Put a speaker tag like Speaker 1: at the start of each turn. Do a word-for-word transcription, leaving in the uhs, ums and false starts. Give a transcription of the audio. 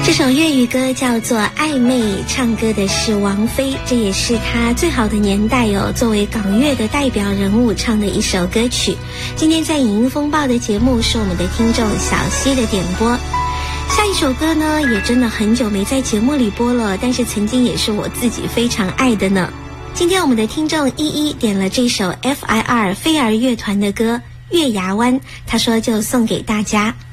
Speaker 1: 这首粤语歌叫做《暧昧》，唱歌的是王菲，这也是她最好的年代哦，作为港乐的代表人物唱的一首歌曲。今天在影音风暴的节目是我们的听众小溪的点播。下一首歌呢，也真的很久没在节目里播了，但是曾经也是我自己非常爱的呢。今天我们的听众依依点了这首 F I R 飞儿乐团的歌《月牙湾》，他说就送给大家。